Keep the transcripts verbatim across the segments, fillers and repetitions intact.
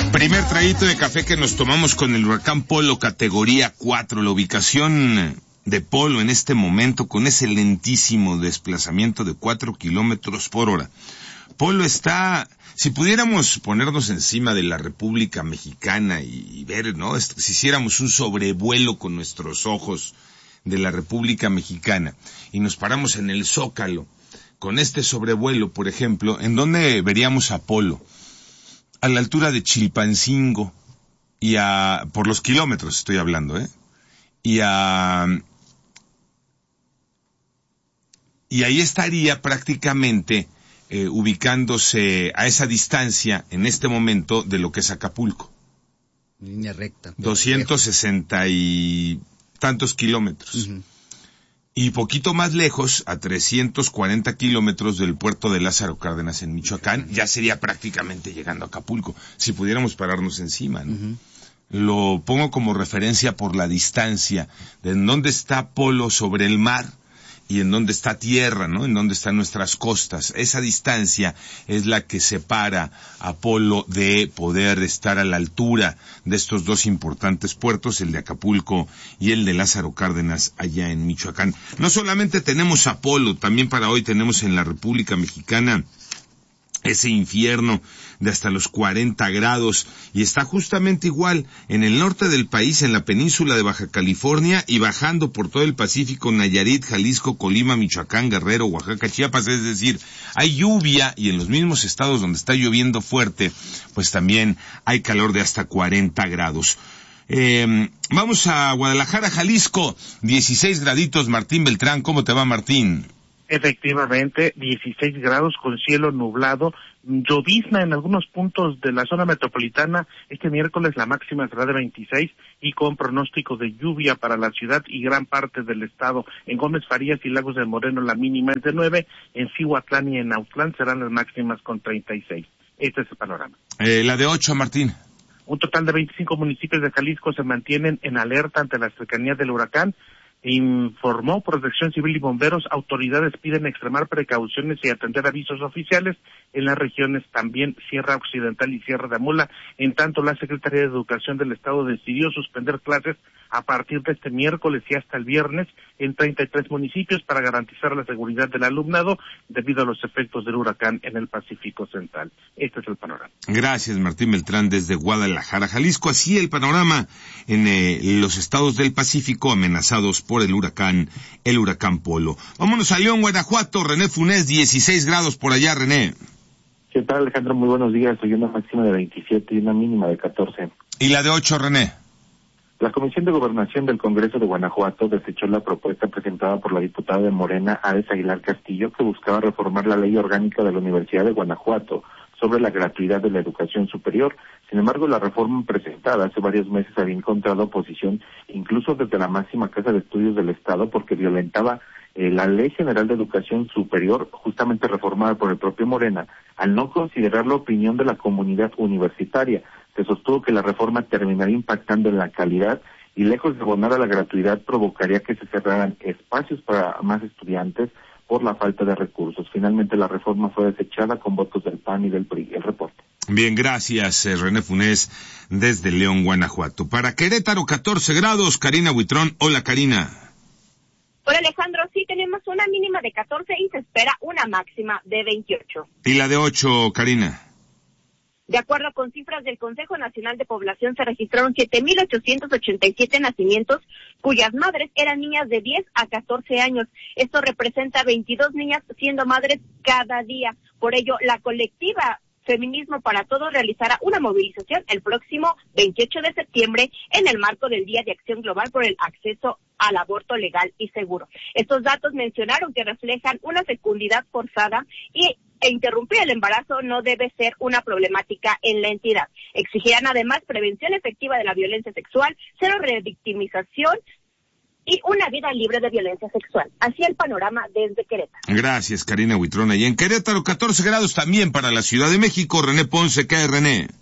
Primer traguito de café que nos tomamos con el huracán Polo categoría cuatro. La ubicación de Polo en este momento con ese lentísimo desplazamiento de cuatro kilómetros por hora. Polo está, si pudiéramos ponernos encima de la República Mexicana y, y ver, ¿no? Si hiciéramos un sobrevuelo con nuestros ojos de la República Mexicana y nos paramos en el Zócalo, con este sobrevuelo, por ejemplo, ¿en dónde veríamos a Polo? A la altura de Chilpancingo, y a, por los kilómetros estoy hablando, ¿eh? Y a, y ahí estaría prácticamente eh, ubicándose a esa distancia, en este momento, de lo que es Acapulco. Línea recta. doscientos sesenta y tantos kilómetros. Uh-huh. Y poquito más lejos, a trescientos cuarenta kilómetros del puerto de Lázaro Cárdenas en Michoacán, ya sería prácticamente llegando a Acapulco, si pudiéramos pararnos encima, ¿no? Uh-huh. Lo pongo como referencia por la distancia, de en dónde está Polo sobre el mar y en dónde está tierra, ¿no? En dónde están nuestras costas. Esa distancia es la que separa a Polo de poder estar a la altura de estos dos importantes puertos, el de Acapulco y el de Lázaro Cárdenas, allá en Michoacán. No solamente tenemos a Polo, también para hoy tenemos en la República Mexicana ese infierno de hasta los cuarenta grados, y está justamente igual en el norte del país, en la península de Baja California, y bajando por todo el Pacífico, Nayarit, Jalisco, Colima, Michoacán, Guerrero, Oaxaca, Chiapas. Es decir, hay lluvia, y en los mismos estados donde está lloviendo fuerte, pues también hay calor de hasta cuarenta grados. Eh, vamos a Guadalajara, Jalisco, dieciséis graditos. Martín Beltrán, ¿cómo te va, Martín? Efectivamente, dieciséis grados con cielo nublado, llovizna en algunos puntos de la zona metropolitana. Este miércoles la máxima será de veintiséis y con pronóstico de lluvia para la ciudad y gran parte del estado. En Gómez Farías y Lagos de Moreno la mínima es de nueve, en Cihuatlán y en Autlán serán las máximas con treinta y seis. Este es el panorama. Eh, la de ocho, Martín. Un total de veinticinco municipios de Jalisco se mantienen en alerta ante la cercanía del huracán. Informó Protección Civil y Bomberos. Autoridades piden extremar precauciones y atender avisos oficiales en las regiones también Sierra Occidental y Sierra de Amula. En tanto, la Secretaría de Educación del Estado decidió suspender clases a partir de este miércoles y hasta el viernes en treinta y tres municipios para garantizar la seguridad del alumnado debido a los efectos del huracán en el Pacífico Central. Este es el panorama. Gracias, Martín Beltrán, desde Guadalajara, Jalisco. Así el panorama en eh, los estados del Pacífico amenazados por el huracán, el huracán Polo. Vámonos a León, Guanajuato. René Funes, dieciséis grados por allá, René. ¿Qué tal, Alejandro? Muy buenos días. Hoy una máxima de veintisiete y una mínima de catorce. ¿Y la de ocho, René? La Comisión de Gobernación del Congreso de Guanajuato desechó la propuesta presentada por la diputada de Morena, Ares Aguilar Castillo, que buscaba reformar la ley orgánica de la Universidad de Guanajuato sobre la gratuidad de la educación superior. Sin embargo, la reforma presentada hace varios meses había encontrado oposición incluso desde la máxima casa de estudios del Estado porque violentaba eh, la Ley General de Educación Superior, justamente reformada por el propio Morena, al no considerar la opinión de la comunidad universitaria. Se sostuvo que la reforma terminaría impactando en la calidad y lejos de abonar a la gratuidad provocaría que se cerraran espacios para más estudiantes por la falta de recursos. Finalmente la reforma fue desechada con votos del P A N y del P R I. El reporte. Bien, gracias, eh, René Funes, desde León, Guanajuato. Para Querétaro, catorce grados, Karina Buitrón. Hola, Karina. Hola, Alejandro. Sí, tenemos una mínima de catorce y se espera una máxima de veintiocho. ¿Y la de ocho, Karina? De acuerdo con cifras del Consejo Nacional de Población, se registraron siete mil ochocientos ochenta y siete nacimientos, cuyas madres eran niñas de diez a catorce años. Esto representa veintidós niñas siendo madres cada día. Por ello, la colectiva Feminismo para Todos realizará una movilización el próximo veintiocho de septiembre en el marco del Día de Acción Global por el Acceso al Aborto Legal y Seguro. Estos datos mencionaron que reflejan una fecundidad forzada y e interrumpir el embarazo no debe ser una problemática en la entidad. Exigirán además prevención efectiva de la violencia sexual, cero revictimización y una vida libre de violencia sexual. Así el panorama desde Querétaro. Gracias, Karina Buitrón. Y en Querétaro, catorce grados también para la Ciudad de México. René Ponce, ¿qué hay, René?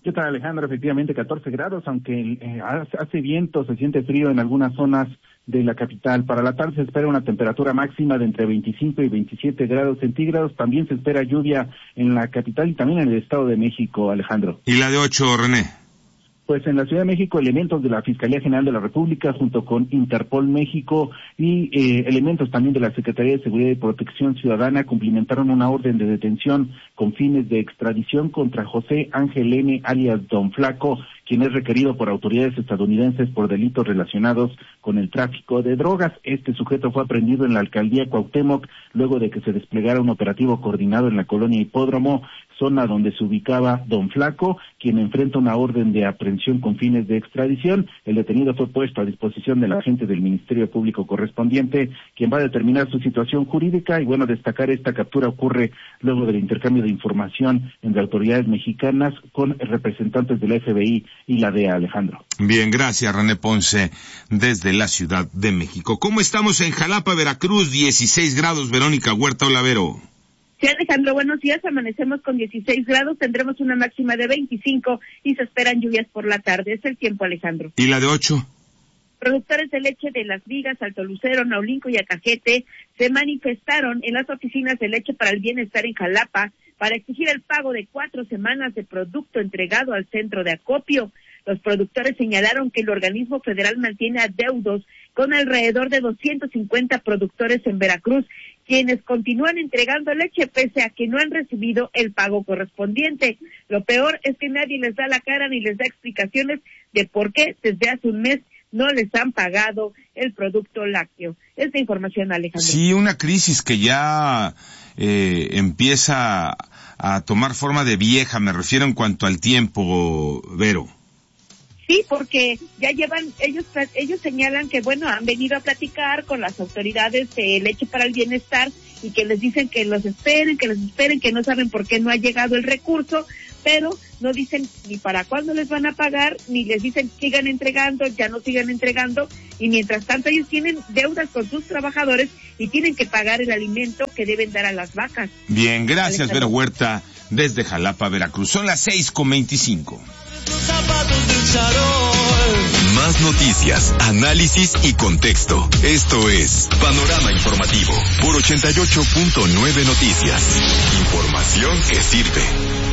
¿Qué tal, Alejandro? Efectivamente, catorce grados, aunque eh, hace viento, se siente frío en algunas zonas de la capital. Para la tarde se espera una temperatura máxima de entre veinticinco y veintisiete grados centígrados. También se espera lluvia en la capital y también en el Estado de México, Alejandro. ¿Y la de ocho, René? Pues en la Ciudad de México, elementos de la Fiscalía General de la República, junto con Interpol México y eh, elementos también de la Secretaría de Seguridad y Protección Ciudadana, cumplimentaron una orden de detención con fines de extradición contra José Ángel N., alias Don Flaco, quien es requerido por autoridades estadounidenses por delitos relacionados con el tráfico de drogas. Este sujeto fue aprehendido en la alcaldía Cuauhtémoc luego de que se desplegara un operativo coordinado en la colonia Hipódromo, zona donde se ubicaba Don Flaco, quien enfrenta una orden de aprehensión con fines de extradición. El detenido fue puesto a disposición del agente del Ministerio Público correspondiente, quien va a determinar su situación jurídica. Y bueno, destacar esta captura ocurre luego del intercambio de información entre autoridades mexicanas con representantes del F B I y la D E A, Alejandro. Bien, gracias, René Ponce, desde la Ciudad de México. ¿Cómo estamos en Jalapa, Veracruz? dieciséis grados, Verónica Huerta Olavero. Sí, Alejandro, buenos días. Amanecemos con dieciséis grados, tendremos una máxima de veinticinco y se esperan lluvias por la tarde. Es el tiempo, Alejandro. ¿Y la de ocho? Productores de leche de Las Vigas, Alto Lucero, Naulinco y Acajete se manifestaron en las oficinas de Leche para el Bienestar en Jalapa para exigir el pago de cuatro semanas de producto entregado al centro de acopio. Los productores señalaron que el organismo federal mantiene adeudos con alrededor de doscientos cincuenta productores en Veracruz, quienes continúan entregando leche pese a que no han recibido el pago correspondiente. Lo peor es que nadie les da la cara ni les da explicaciones de por qué desde hace un mes no les han pagado el producto lácteo. Esta información, Alejandro. Sí, una crisis que ya eh, empieza a tomar forma de vieja, me refiero en cuanto al tiempo, Vero. Sí, porque ya llevan, ellos ellos señalan que, bueno, han venido a platicar con las autoridades de Leche para el Bienestar y que les dicen que los esperen, que los esperen, que no saben por qué no ha llegado el recurso, pero no dicen ni para cuándo les van a pagar, ni les dicen sigan entregando, ya no sigan entregando, y mientras tanto ellos tienen deudas con sus trabajadores y tienen que pagar el alimento que deben dar a las vacas. Bien, gracias, Vero Huerta, desde Jalapa, Veracruz. Son las seis con veinticinco. Más noticias, análisis y contexto. Esto es Panorama Informativo por ochenta y ocho punto nueve Noticias. Información que sirve.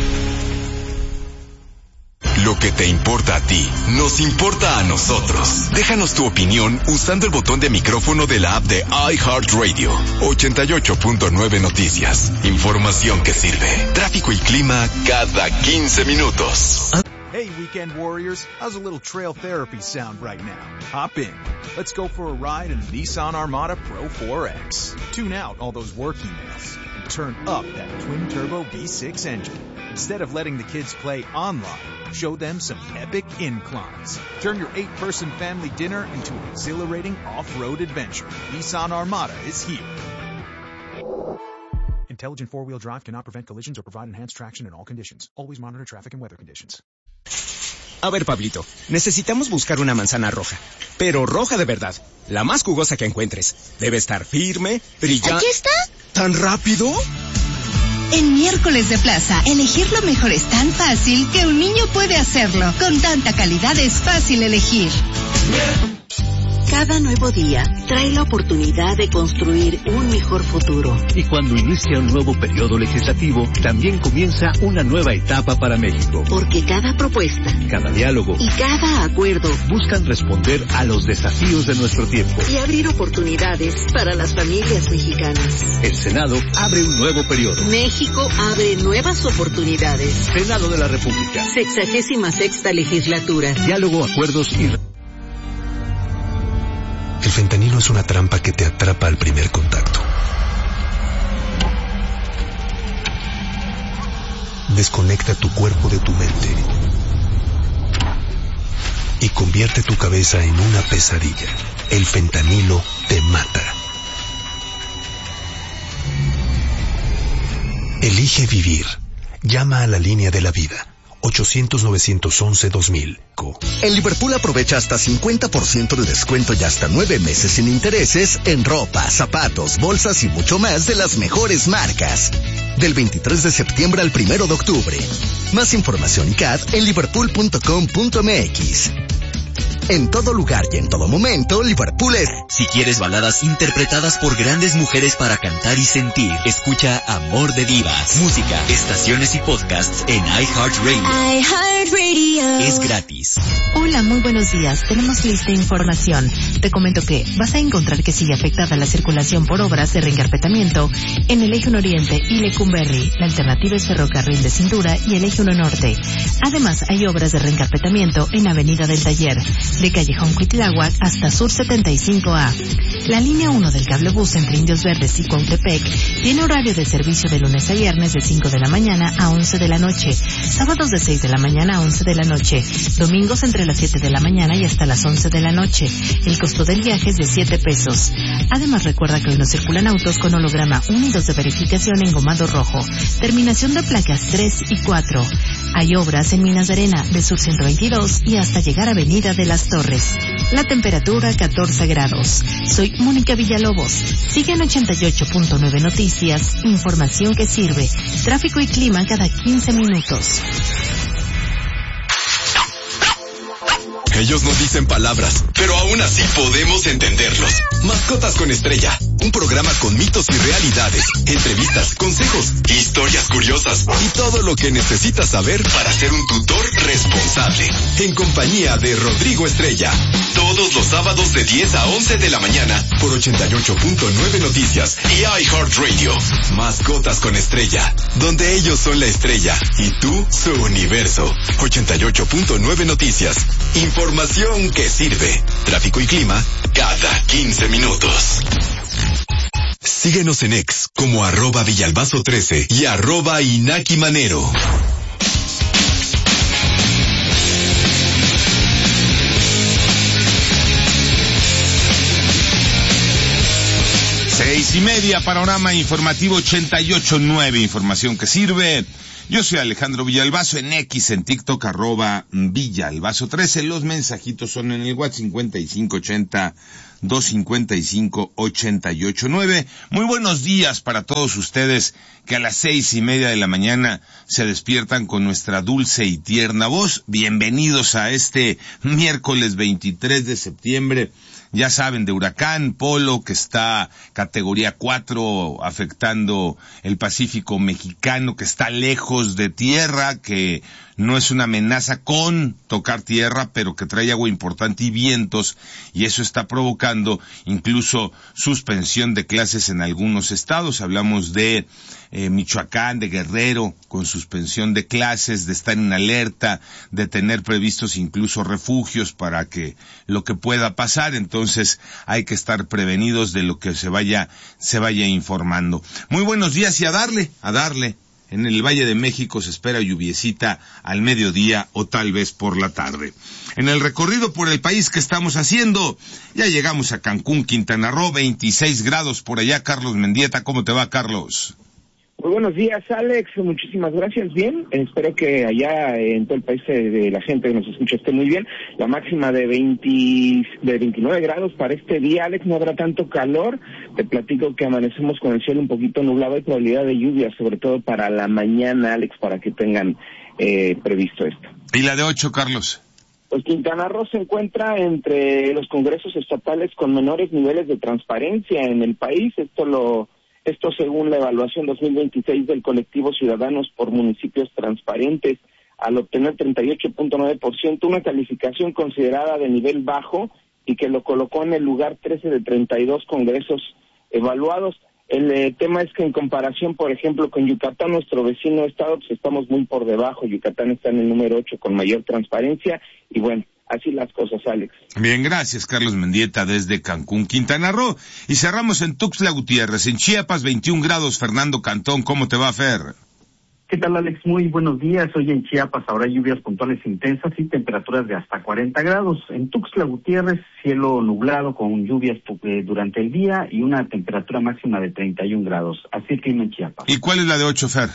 Lo que te importa a ti, nos importa a nosotros. Déjanos tu opinión usando el botón de micrófono de la app de iHeartRadio. ochenta y ocho punto nueve Noticias. Información que sirve. Tráfico y clima cada quince minutos. Hey, weekend warriors, how's a little trail therapy sound right now? Hop in. Let's go for a ride in the Nissan Armada Pro four X. Tune out all those work emails and turn up that twin-turbo V six engine. Instead of letting the kids play online, show them some epic inclines. Turn your eight-person family dinner into an exhilarating off-road adventure. Nissan Armada is here. Intelligent four-wheel drive cannot prevent collisions or provide enhanced traction in all conditions. Always monitor traffic and weather conditions. A ver, Pablito, necesitamos buscar una manzana roja, pero roja de verdad, la más jugosa que encuentres. Debe estar firme, brillante. ¿Aquí está? ¿Tan rápido? En Miércoles de Plaza, elegir lo mejor es tan fácil que un niño puede hacerlo. Con tanta calidad es fácil elegir. Cada nuevo día trae la oportunidad de construir un mejor futuro. Y cuando inicia un nuevo periodo legislativo, también comienza una nueva etapa para México. Porque cada propuesta, cada diálogo y cada acuerdo buscan responder a los desafíos de nuestro tiempo y abrir oportunidades para las familias mexicanas. El Senado abre un nuevo periodo. México abre nuevas oportunidades. Senado de la República. Sexagésima sexta legislatura. Diálogo, acuerdos y... El fentanilo es una trampa que te atrapa al primer contacto. Desconecta tu cuerpo de tu mente y convierte tu cabeza en una pesadilla. El fentanilo te mata. Elige vivir. Llama a la línea de la vida. ochocientos, novecientos once, dos mil. En Liverpool aprovecha hasta cincuenta por ciento de descuento y hasta nueve meses sin intereses en ropa, zapatos, bolsas y mucho más de las mejores marcas. del veintitrés de septiembre al primero de octubre. Más información y C A D en liverpool punto com punto m x. En todo lugar y en todo momento, Liverpool es... Si quieres baladas interpretadas por grandes mujeres para cantar y sentir, escucha Amor de Divas. Música, estaciones y podcasts en iHeartRadio. iHeartRadio. Es gratis. Hola, muy buenos días. Tenemos lista información. Te comento que vas a encontrar que sigue afectada la circulación por obras de reencarpetamiento en el Eje uno Oriente y Lecumberri. La alternativa es Ferrocarril de Cintura y el Eje uno Norte. Además, hay obras de reencarpetamiento en Avenida del Taller, de Callejón Cuitláhuac hasta Sur setenta y cinco A. La línea uno del cablebús entre Indios Verdes y Cuautepec tiene horario de servicio de lunes a viernes de cinco de la mañana a once de la noche, sábados de seis de la mañana a once de la noche, domingos entre las siete de la mañana y hasta las once de la noche. El costo del viaje es de siete pesos. Además, recuerda que hoy no circulan autos con holograma unidos de verificación engomado rojo, terminación de placas tres y cuatro. Hay obras en Minas de Arena, de Sur ciento veintidós y hasta llegar a Avenida de las Torres. La temperatura catorce grados. Soy Mónica Villalobos. Sigue en ochenta y ocho punto nueve Noticias, información que sirve. Tráfico y clima cada quince minutos. Ellos no dicen palabras, pero aún así podemos entenderlos. Mascotas con Estrella, un programa con mitos y realidades, entrevistas, consejos, historias curiosas y todo lo que necesitas saber para ser un tutor responsable. En compañía de Rodrigo Estrella, todos los sábados de diez a once de la mañana por ochenta y ocho punto nueve Noticias y iHeartRadio. Mascotas con Estrella, donde ellos son la estrella y tú su universo. ochenta y ocho punto nueve Noticias. Información que sirve. Tráfico y clima cada quince minutos. Síguenos en X como arroba Villalbazo trece y arroba Inaki Manero. Seis y media, panorama informativo ochenta y ocho nueve, información que sirve. Yo soy Alejandro Villalbazo, en X, en TikTok, arroba Villalbazo trece. Los mensajitos son en el WhatsApp cincuenta y cinco ochenta, doscientos cincuenta y cinco, ochenta y ocho nueve. Muy buenos días para todos ustedes que a las seis y media de la mañana se despiertan con nuestra dulce y tierna voz. Bienvenidos a este miércoles veintitrés de septiembre. Ya saben, de huracán Polo, que está categoría cuatro, afectando el Pacífico mexicano, que está lejos de tierra, que no es una amenaza con tocar tierra, pero que trae agua importante y vientos, y eso está provocando incluso suspensión de clases en algunos estados. Hablamos de eh, Michoacán, de Guerrero, con suspensión de clases, de estar en alerta, de tener previstos incluso refugios para que lo que pueda pasar. Entonces hay que estar prevenidos de lo que se vaya, se vaya informando. Muy buenos días y a darle, a darle. En el Valle de México se espera lluviecita al mediodía o tal vez por la tarde. En el recorrido por el país que estamos haciendo, ya llegamos a Cancún, Quintana Roo, veintiséis grados por allá. Carlos Mendieta, ¿cómo te va, Carlos? Muy buenos días, Alex, muchísimas gracias, bien, espero que allá en todo el país de la gente que nos escucha esté muy bien. La máxima de veinte, de veintinueve grados para este día, Alex, no habrá tanto calor. Te platico que amanecemos con el cielo un poquito nublado y probabilidad de lluvia, sobre todo para la mañana, Alex, para que tengan eh, previsto esto. ¿Y la de ocho, Carlos? Pues Quintana Roo se encuentra entre los congresos estatales con menores niveles de transparencia en el país. Esto lo Esto según la evaluación dos mil veintiséis del colectivo Ciudadanos por Municipios Transparentes, al obtener treinta y ocho punto nueve por ciento, una calificación considerada de nivel bajo y que lo colocó en el lugar trece de treinta y dos congresos evaluados. El eh, tema es que en comparación, por ejemplo, con Yucatán, nuestro vecino estado, pues estamos muy por debajo. Yucatán está en el número ocho con mayor transparencia y bueno, así las cosas, Alex. Bien, gracias, Carlos Mendieta, desde Cancún, Quintana Roo. Y cerramos en Tuxtla Gutiérrez, en Chiapas, veintiún grados. Fernando Cantón, ¿cómo te va, Fer? ¿Qué tal, Alex? Muy buenos días. Hoy en Chiapas habrá lluvias puntuales intensas y temperaturas de hasta cuarenta grados. En Tuxtla Gutiérrez, cielo nublado con lluvias durante el día y una temperatura máxima de treinta y un grados. Así el clima en Chiapas. ¿Y cuál es la de ocho, Fer?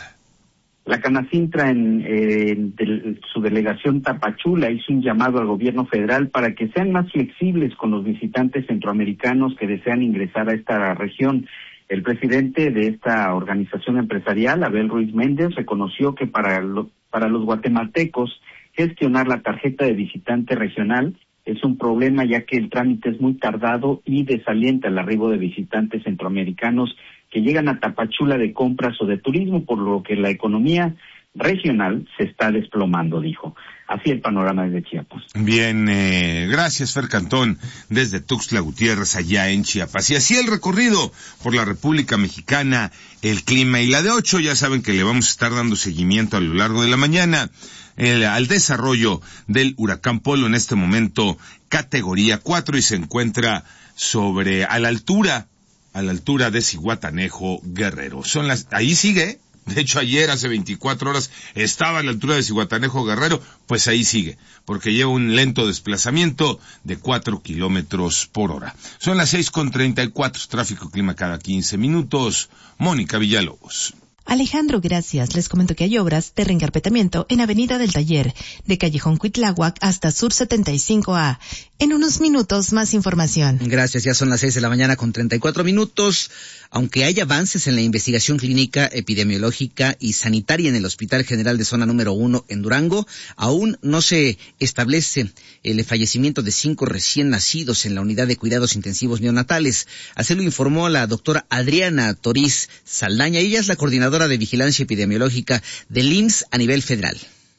La Canacintra, en, eh, de, su delegación Tapachula, hizo un llamado al gobierno federal para que sean más flexibles con los visitantes centroamericanos que desean ingresar a esta región. El presidente de esta organización empresarial, Abel Ruiz Méndez, reconoció que para, lo, para los guatemaltecos gestionar la tarjeta de visitante regional es un problema, ya que el trámite es muy tardado y desalienta el arribo de visitantes centroamericanos que llegan a Tapachula de compras o de turismo, por lo que la economía regional se está desplomando, dijo. Así el panorama desde Chiapas. Bien, eh, gracias Fer Cantón, desde Tuxtla Gutiérrez, allá en Chiapas. Y así el recorrido por la República Mexicana, el clima y la de ocho, ya saben que le vamos a estar dando seguimiento a lo largo de la mañana el, al desarrollo del huracán Polo, en este momento categoría cuatro, y se encuentra sobre, a la altura, a la altura de Zihuatanejo, Guerrero. Son las, ahí sigue, de hecho ayer hace veinticuatro horas estaba a la altura de Zihuatanejo, Guerrero, pues ahí sigue, porque lleva un lento desplazamiento de cuatro kilómetros por hora. Son las seis con treinta y cuatro, tráfico clima cada quince minutos. Mónica Villalobos. Alejandro, gracias. Les comento que hay obras de reencarpetamiento en Avenida del Taller, de Callejón Cuitláhuac hasta Sur setenta y cinco A. En unos minutos, más información. Gracias, ya son las seis de la mañana con treinta y cuatro minutos. Aunque hay avances en la investigación clínica, epidemiológica y sanitaria en el Hospital General de Zona número uno en Durango, aún no se establece el fallecimiento de cinco recién nacidos en la unidad de cuidados intensivos neonatales. Así lo informó la doctora Adriana Toriz Saldaña. Ella es la coordinadora de vigilancia epidemiológica del I M S S a nivel federal.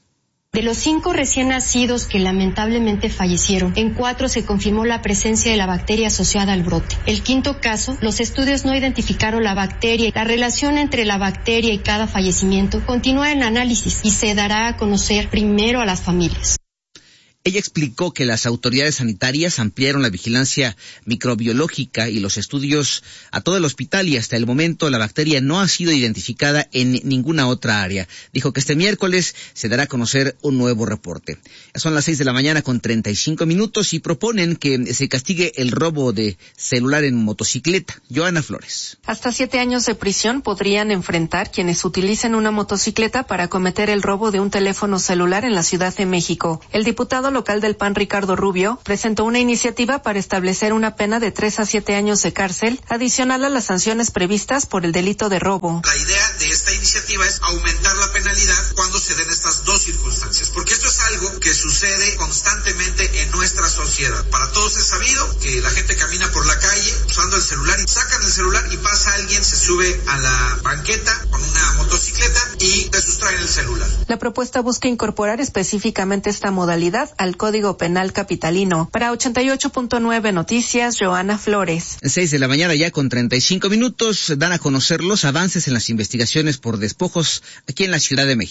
De los cinco recién nacidos que lamentablemente fallecieron, en cuatro se confirmó la presencia de la bacteria asociada al brote. El quinto caso, los estudios no identificaron la bacteria. La relación entre la bacteria y cada fallecimiento continúa en análisis y se dará a conocer primero a las familias. Ella explicó que las autoridades sanitarias ampliaron la vigilancia microbiológica y los estudios a todo el hospital y hasta el momento la bacteria no ha sido identificada en ninguna otra área. Dijo que este miércoles se dará a conocer un nuevo reporte. Son las seis de la mañana con treinta y cinco minutos y proponen que se castigue el robo de celular en motocicleta. Joana Flores. Hasta siete años de prisión podrían enfrentar quienes utilicen una motocicleta para cometer el robo de un teléfono celular en la Ciudad de México. El diputado local del P A N, Ricardo Rubio, presentó una iniciativa para establecer una pena de tres a siete años de cárcel, adicional a las sanciones previstas por el delito de robo. La idea de esta iniciativa es aumentar la penalidad cuando se den estas dos circunstancias, porque esto es algo que sucede constantemente en nuestra sociedad. Para todos es sabido que la gente camina por la calle usando el celular y sacan el celular y pasa alguien, se sube a la banqueta con una motocicleta y te sustraen el celular. La propuesta busca incorporar específicamente esta modalidad al Código Penal capitalino. Para ochenta y ocho punto nueve Noticias, Joana Flores. Seis de la mañana ya con treinta y cinco minutos, dan a conocer los avances en las investigaciones por despojos aquí en la Ciudad de México.